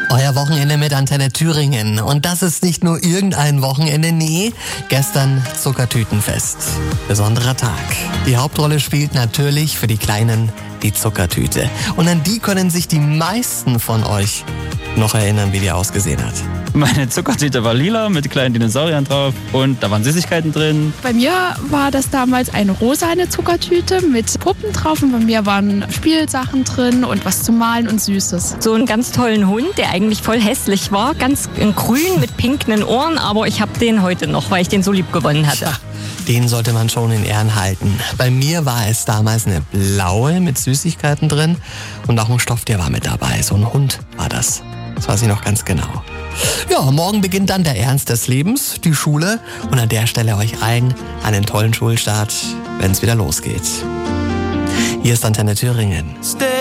Euer Wochenende mit Antenne Thüringen. Und das ist nicht nur irgendein Wochenende, nee, gestern Zuckertütenfest. Besonderer Tag. Die Hauptrolle spielt natürlich für die Kleinen die Zuckertüte. Und an die können sich die meisten von euch noch erinnern, wie die ausgesehen hat. Meine Zuckertüte war lila mit kleinen Dinosauriern drauf und da waren Süßigkeiten drin. Bei mir war das damals eine rosane Zuckertüte mit Puppen drauf und bei mir waren Spielsachen drin und was zum Malen und Süßes. So einen ganz tollen Hund, der eigentlich voll hässlich war, ganz in grün mit pinken Ohren, aber ich habe den heute noch, weil ich den so lieb gewonnen hatte. Ja, den sollte man schon in Ehren halten. Bei mir war es damals eine blaue mit Süßigkeiten drin und auch ein Stofftier war mit dabei. So ein Hund war das. Das weiß ich noch ganz genau. Ja, morgen beginnt dann der Ernst des Lebens, die Schule. Und an der Stelle euch allen einen tollen Schulstart, wenn es wieder losgeht. Hier ist Antenne Thüringen.